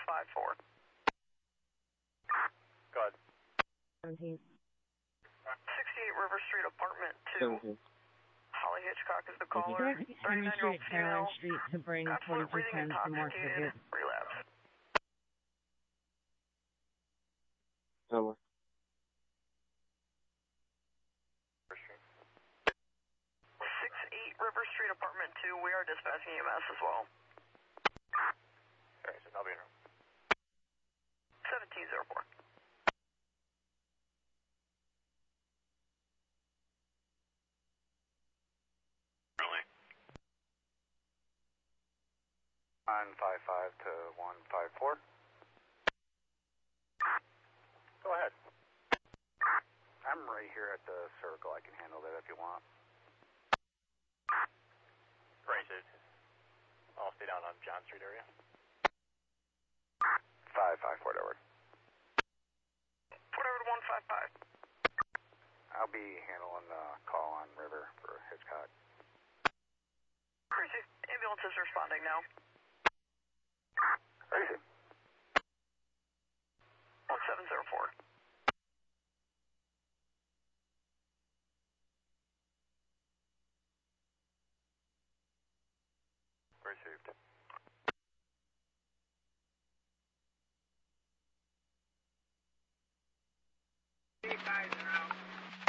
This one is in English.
154. Go ahead. 17. 68 River Street, apartment 2. 17. Holly Hitchcock is the caller. Direct Henry 39-year-old Street, Caroline female. Street to bring Absolute 42 breathing times to Mark intoxicated. Ticket. Relapse. Over. 68 River Street, apartment 2. We are dispatching EMS as well. Alright, so I'll be in room. 1704. Really? 955 to 154. Go ahead. I'm right here at the circle. I can handle that if you want. Right, I'll stay down on John Street area. 554 Edward. Fort Edward 155. I'll be handling the call on River for Hitchcock. Crazy. Ambulance is responding now. Crazy. 1704. Received. Hey guys,